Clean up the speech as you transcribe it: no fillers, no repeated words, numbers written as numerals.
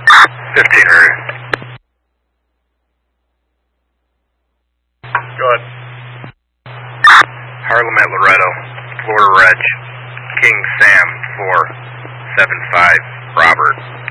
15 ready. Go ahead. Harlem at Loretto, Florida Reg, King Sam 475, Robert.